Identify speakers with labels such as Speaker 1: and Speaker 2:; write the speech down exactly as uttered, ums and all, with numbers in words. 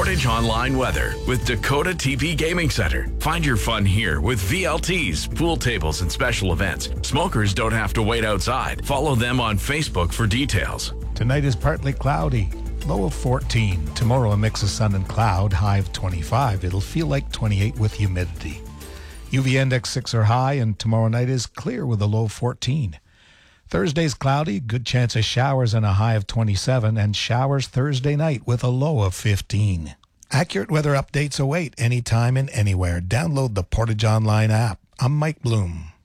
Speaker 1: Portage Online weather with Dakota T P Gaming Center. Find your fun here with V L Ts, pool tables, and special events. Smokers don't have to wait outside. Follow them on Facebook for details.
Speaker 2: Tonight is partly cloudy, low of fourteen. Tomorrow a mix of sun and cloud, high of twenty-five. It'll feel like twenty-eight with humidity. U V index six or high, and tomorrow night is clear with a low of fourteen. Thursday's cloudy, good chance of showers and a high of twenty-seven, and showers Thursday night with a low of fifteen. Accurate weather updates await anytime and anywhere. Download the Portage Online app. I'm Mike Bloom.